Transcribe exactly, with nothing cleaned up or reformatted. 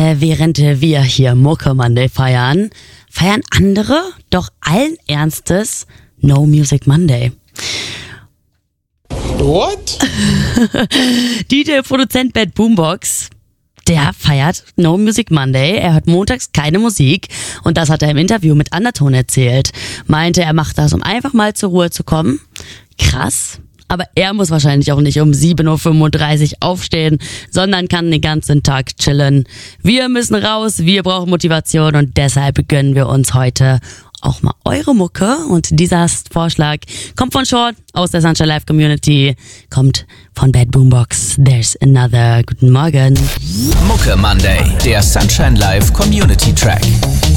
Äh, während wir hier Mucke Monday feiern, feiern andere doch allen Ernstes No Music Monday. What? D J-Produzent Bad Boombox, der feiert No Music Monday. Er hört montags keine Musik und das hat er im Interview mit Underton erzählt. Meinte, er macht das, um einfach mal zur Ruhe zu kommen. Krass. Aber er muss wahrscheinlich auch nicht um sieben Uhr fünfunddreißig aufstehen, sondern kann den ganzen Tag chillen. Wir müssen raus, wir brauchen Motivation und deshalb gönnen wir uns heute auch mal eure Mucke. Und dieser Vorschlag kommt von Sean aus der Sunshine Live Community, kommt von Bad Boombox. There's another. Guten Morgen. Mucke Monday, der Sunshine Live Community Track.